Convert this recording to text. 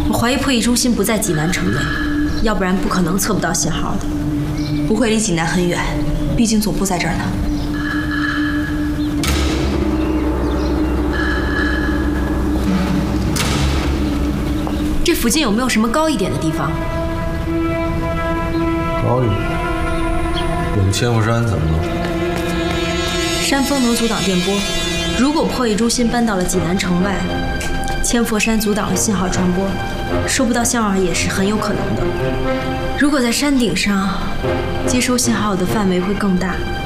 我怀疑破译中心不在济南城内，要不然不可能测不到信号的。 不会离济南很远，毕竟总部在这儿呢。 这附近有没有什么高一点的地方？ 高一点，有个千佛山怎么了？ 山峰能阻挡电波，如果破译中心搬到了济南城外，千佛山阻挡了信号传播，收不到信号也是很有可能的。如果在山顶上，接收信号的范围会更大。